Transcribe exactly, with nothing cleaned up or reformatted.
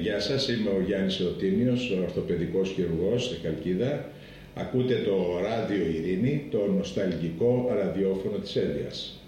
γεια σας, είμαι ο Γιάννης Εωτήμιος, ο ορθοπαιδικός χειρουργός στη Χαλκίδα. Ακούτε το Ράδιο Ειρήνη, το νοσταλγικό ραδιόφωνο της Ένδειας.